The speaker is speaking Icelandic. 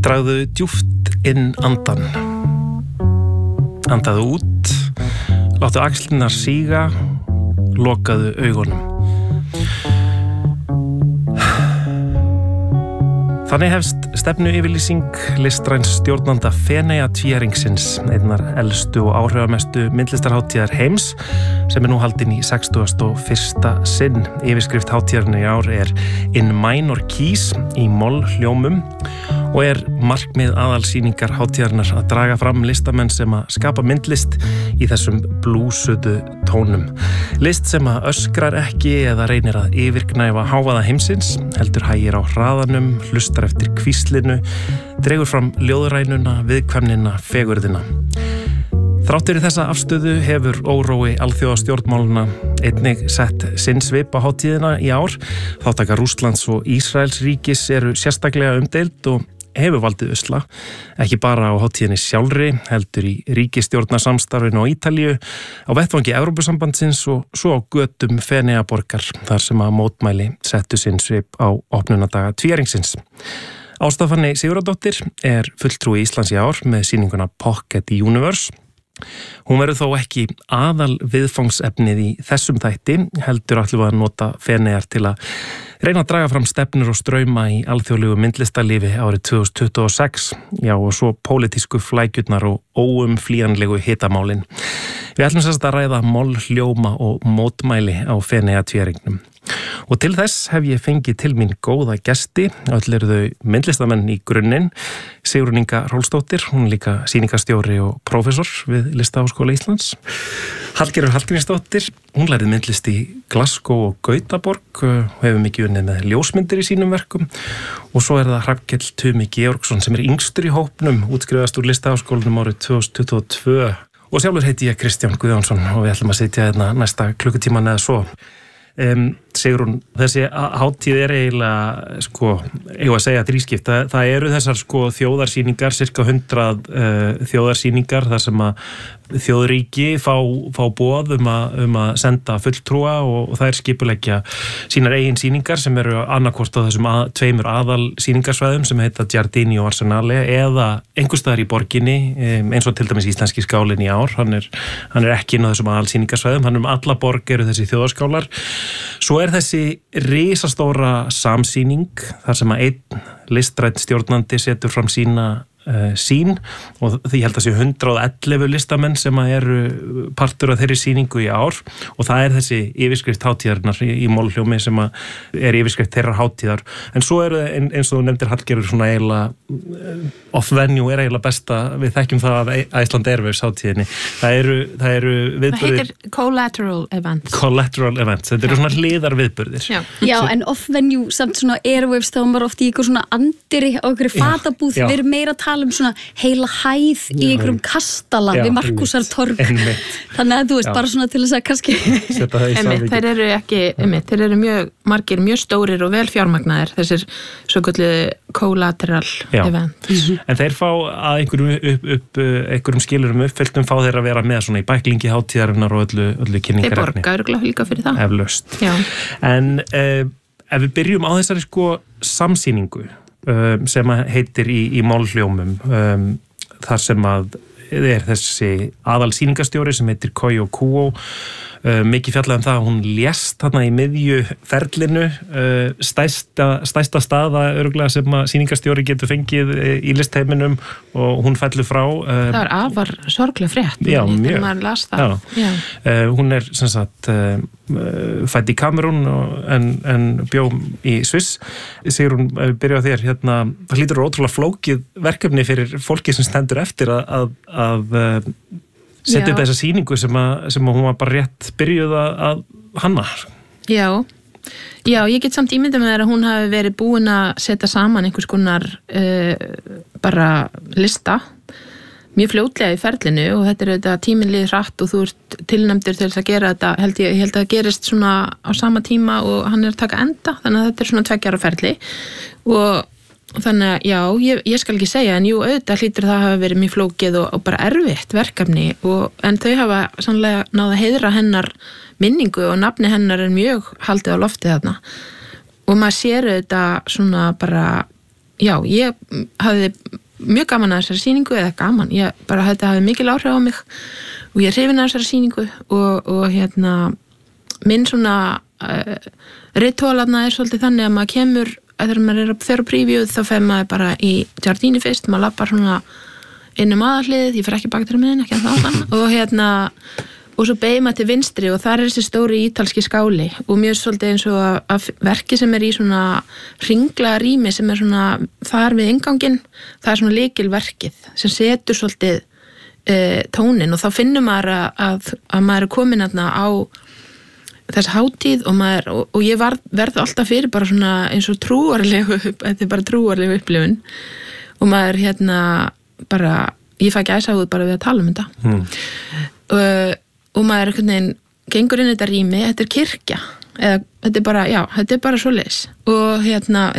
Dragðu djúpt inn andan. Andaðu út, láttu axlirnar síga, lokaðu augunum. Þannig hefst stefnuyfirlýsing listræns stjórnanda Feneyjatvíæringsins, einnar elstu og áhrifamestu myndlistarhátíðar heims, sem nú haldin í 61. sinn. Yfirskrift hátíðarinnar í ár er In Minor Keys í mollhljómum og er markmið aðalsýningar hátíðarinnar að draga fram listamenn sem að skapa myndlist í þessum blúsuðu tónum. List sem að öskrar ekki eða reynir að yfirgnæfa hávaða heimsins, heldur hægir á hraðanum, hlustar eftir hvíslinu, dregur fram ljóðrænuna, viðkvæmnina, fegurðina. Þrátt fyrir þessa afstöðu hefur órói alþjóðastjórnmáluna einnig sett sinn svip á hátíðina í ár. Þátttaka Rússlands og Ísraels ríkis eru sérstaklega umdeild og hefur valdið usla, ekki bara á hátíðinni sjálfri, heldur í ríkisstjórnarsamstarfinu á Ítalíu, á vettvangi Evrópusambandsins og svo á götum Feneyjaborgar, þar sem að mótmæli settu sinn svip á opnunardaga Tvíæringsins. Ásta Fanney Sigurðardóttir er fulltrúi Íslands í ár með sýninguna Pocket Universe. Hún verður þó ekki aðal viðfangsefnið í þessum þætti, heldur ætlum við að nota Feneyjar til að reyna að draga fram stefnur og strauma í alþjóðlegu myndlistarlífi árið 2026, já og svo pólitísku flækjurnar og óumflýjanlegu hitamálin. Við ætlum sérst að ræða mollhljóma og mótmæli á Feneyjatvíæringnum. Og til þess hef ég fengið til mín góða gesti, öll eru þau myndlistamenn í grunninn, Sigrún Inga Rolfsdóttir, hún er líka sýningarstjóri og prófessor við Listaháskóla Íslands. Hallgerður Hallgrímsdóttir, hún lærði myndlist í Glasgow og Gautaborg og hefur mikið unnið með ljósmyndir í sínum verkum. Og svo er það Hrafnkell Tumi Georgsson sem er yngstur í hópnum, útskrifast úr Listaháskólanum árið 2022. Og sjálfur heiti ég Kristján Guðjónsson og við ætlum að sitja hérna næsta klukkutíman eða svo. Sigrún, þessi hátíð er eiginlega, eigum að segja þrískipt. Það eru þessar þjóðarsýningar, cirka 100 þjóðarsýningar, þar sem að þjóðríki fá boð að senda fulltrúa og þær skipuleggja sínar eigin sýningar sem eru annarkvort á þessum tveimur aðal sýningarsvæðum sem heita Giardini og Arsenale eða einhvers staðar í borginni, eins og til dæmis Íslenski skálinn í ár. Hann er ekki inn á þessum aðal sýningarsvæðum, hann alla borg eru þessi þjóðarskálar. Svo er þessi risastóra samsýning þar sem að einn listrænn stjórnandi setur fram sína sín og því held að sé 111 listamenn sem eru partur af þeirri sýningu í ár og það er þessi yfirskrift hátíðarinnar í mollhljómi sem er yfirskrift þeirra hátíðar. En svo eru eins og þú nefndir Hallgerður svona eiginlega off-venue er eiginlega besta, við þekkjum það af Iceland Airwaves hátíðinni. Það eru viðburðir. Það heitir Collateral Events. Collateral Events, þetta eru svona hliðar viðburðir. Já, en off-venue samt svona Airwaves þá var oft í eitthvað svona andiri á einhverju fatabúð, við erum meira að tala svona heila hæð í einhverjum kastala við Markúsartorg. Þannig að þú veist, bara svona til þess að kannski þeir eru ekki, þeir eru mjög margir, mjög stórir og vel fjármagnaðir, þessir svokölluðu collateral event. En þeir fá að einhverjum skilurum uppfylltum fá þeir að vera með svona í bæklingi hátíðarinnar og öllu kynningarefni. Þeir borga örugglega líka fyrir það. Eflaust. En ef við byrjum á þessari samsýningu sem heitir í mollhljómum, þar sem að er þessi aðalsýningarstjóri sem heitir Koyo Kuo, mikið fjallað það að hún lést þarna í miðju ferlinu, stærsta staða örugglega sem að sýningarstjóri getur fengið í listheiminum og hún fellur frá. Það var afar sorgleg frétt. Já, mjög. Maður las það. Hún er sem sagt fædd í Kamerún en bjó í Sviss. Sigrún, byrja á þér, það hlýtur ótrúlega flókið verkefni fyrir fólki sem stendur eftir að setja upp þessa sýningu sem hún var bara rétt byrjuð að hanna. Já, ég get samt ímyndað með þér að hún hafi verið búin að setja saman einhvers konar bara lista mjög fljótlega í ferlinu og þetta er auðvitað tíminn líður hratt og þú ert tilnefndur til þess að gera þetta, ég held að það gerist svona á sama tíma og hann er að taka enda, þannig að þetta er svona 2 ára ferli og þannig að já, ég skal ekki segja en jú, auðvitað hlýtur það hafa verið mjög flókið og bara erfitt verkefni en þau hafa sannlega náð að heiðra hennar minningu og nafni hennar er mjög haldið á lofti þarna og maður sér auðvitað svona bara, já, ég hafði mjög gaman að þessari sýningu, eða gaman, þetta hafi mikil áhrif á mig og ég hrifin að þessari sýningu og minn svona rittólarna svolítið þannig að maður kemur, þegar maður fer á preview þá fer maður bara í Giardini fyrst, maður lappar svona inn aðalhlið, ég fer ekki bak til miðin, ekki að þáðan og svo beigir maður til vinstri og þar þessi stóri ítalski skáli og mjög svolítið eins og að verki sem í svona hringlaga rými sem svona þar við innganginn, það svona lykilverkið sem setur svolítið tónin og þá finnur maður að maður komin á þess hátíð og ég verð alltaf fyrir bara svona eins og trúarlegu, þetta bara trúarlegu upplifun og maður bara, ég fæ gæsahúð bara við að tala þetta og maður einhvern veginn gengur inn í þetta rými, þetta kirkja eða þetta bara svoleiðis og